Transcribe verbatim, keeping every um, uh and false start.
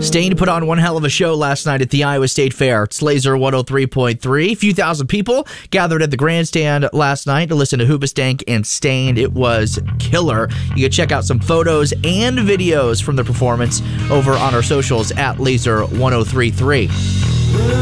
Staind put on one hell of a show last night at the Iowa State Fair. It's Laser one oh three point three. A few thousand people gathered at the grandstand last night to listen to Hoobastank and Staind. It was killer. You can check out some photos and videos from the performance over on our socials at Laser one oh three point three.